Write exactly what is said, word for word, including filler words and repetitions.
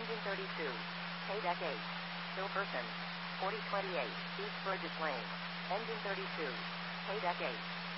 Engine thirty-two. Paydeck eight. Hilperson. forty twenty-eight. East Burgess Lane. Engine thirty-two. Paydeck eight.